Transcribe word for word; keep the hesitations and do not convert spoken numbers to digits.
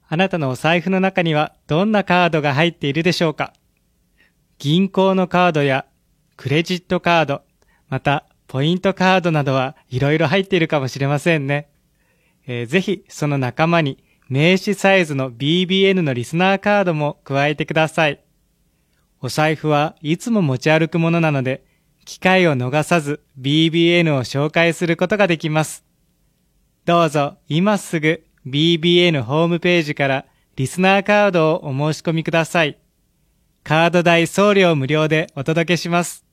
あなたのお財布の中にはどんなカードが入っているでしょうか？銀行のカードやクレジットカード、またポイントカードなどはいろいろ入っているかもしれませんね。えー、ぜひその仲間に名刺サイズの ビービーエヌ のリスナーカードも加えてください。お財布はいつも持ち歩くものなので、機会を逃さず ビービーエヌ を紹介することができます。どうぞ今すぐ ビービーエヌ ホームページからリスナーカードをお申し込みください。カード代送料無料でお届けします。